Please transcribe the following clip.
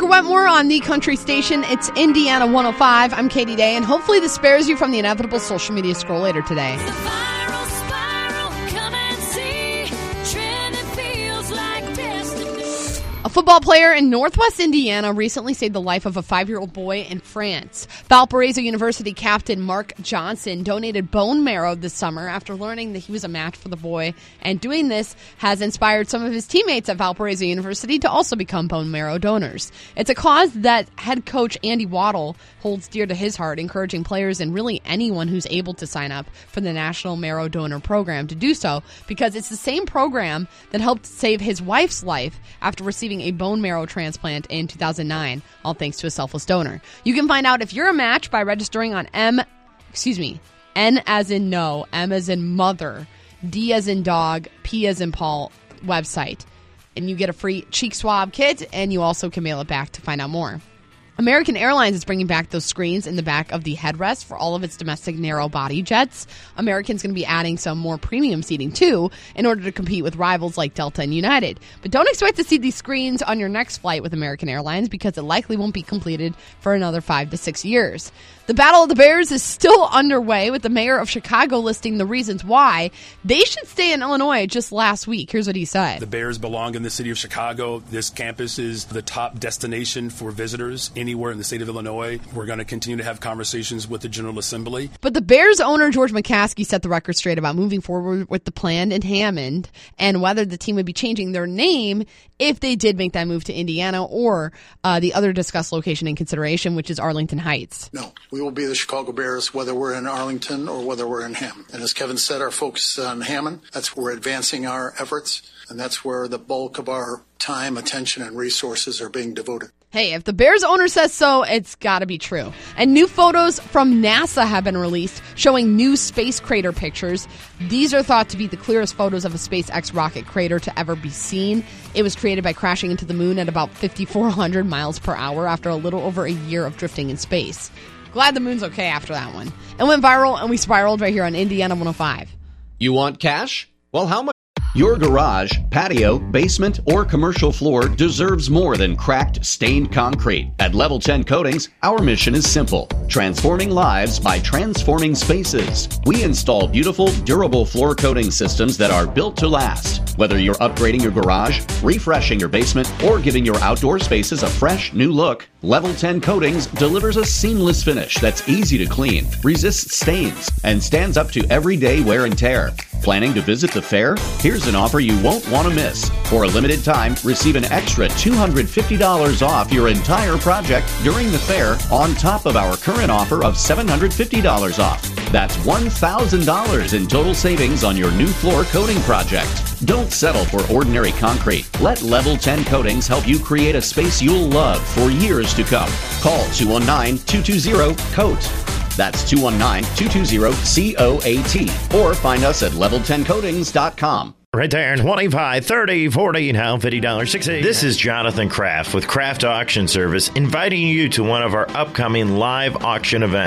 Parker Wetmore on the Country Station. It's Indiana 105. I'm Katie Day, and hopefully this spares you from the inevitable social media scroll later today. A football player in Northwest Indiana recently saved the life of a 5-year-old boy in France. Valparaiso University captain Mark Johnson donated bone marrow this summer after learning that he was a match for the boy, and doing this has inspired some of his teammates at Valparaiso University to also become bone marrow donors. It's a cause that head coach Andy Waddle holds dear to his heart, encouraging players and really anyone who's able to sign up for the National Marrow Donor Program to do so, because it's the same program that helped save his wife's life after receiving a bone marrow transplant in 2009, all thanks to a selfless donor. You can find out if you're a match by registering on N as in no, M as in mother, D as in dog, P as in Paul website. And you get a free cheek swab kit, and you also can mail it back to find out more. American Airlines is bringing back those screens in the back of the headrest for all of its domestic narrow-body jets. American's going to be adding some more premium seating, too, in order to compete with rivals like Delta and United. But don't expect to see these screens on your next flight with American Airlines, because it likely won't be completed for another 5 to 6 years. The Battle of the Bears is still underway, with the mayor of Chicago listing the reasons why they should stay in Illinois just last week. Here's what he said. The Bears belong in the city of Chicago. This campus is the top destination for visitors anywhere in the state of Illinois. We're going to continue to have conversations with the General Assembly. But the Bears owner, George McCaskey, set the record straight about moving forward with the plan in Hammond and whether the team would be changing their name if they did make that move to Indiana, or the other discussed location in consideration, which is Arlington Heights. No, we will be the Chicago Bears, whether we're in Arlington or whether we're in Hammond. And as Kevin said, our focus is on Hammond. That's where we're advancing our efforts, and that's where the bulk of our time, attention, and resources are being devoted. Hey, if the Bears owner says so, it's got to be true. And new photos from NASA have been released showing new space crater pictures. These are thought to be the clearest photos of a SpaceX rocket crater to ever be seen. It was created by crashing into the moon at about 5,400 miles per hour after a little over a year of drifting in space. Glad the moon's okay after that one. It went viral, and we spiraled right here on Indiana 105. You want cash? Well, how much? Your garage, patio, basement, or commercial floor deserves more than cracked, stained concrete. At Level 10 Coatings, our mission is simple: transforming lives by transforming spaces. We install beautiful, durable floor coating systems that are built to last. Whether you're upgrading your garage, refreshing your basement, or giving your outdoor spaces a fresh, new look, Level 10 Coatings delivers a seamless finish that's easy to clean, resists stains, and stands up to everyday wear and tear. Planning to visit the fair? Here's an offer you won't want to miss. For a limited time, receive an extra $250 off your entire project during the fair, on top of our current offer of $750 off. That's $1,000 in total savings on your new floor coating project. Don't settle for ordinary concrete. Let Level 10 Coatings help you create a space you'll love for years to come. Call 219-220-COAT. That's 219-220-COAT. Or find us at level10coatings.com. Right there, 25, 30, 40, now $50.60. This is Jonathan Kraft with Kraft Auction Service, inviting you to one of our upcoming live auction events.